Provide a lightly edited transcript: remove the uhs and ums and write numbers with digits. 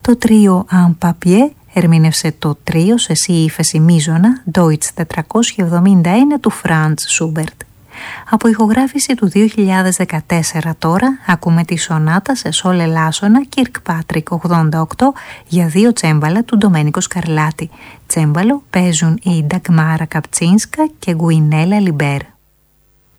Το τρίο «En Papier» ερμήνευσε το τρίο σε σι ύφεση μείζωνα Deutsch 471 του Franz Schubert. Από ηχογράφηση του 2014 τώρα ακούμε τη σονάτα σε σόλ ελάσσονα Kirkpatrick 88 για 2 τσέμπαλα του Ντομένικο Σκαρλάτη. Τσέμπαλο παίζουν η Νταγμάρα Καπτσίνσκα και Γκουινέλα Λιμπέρ.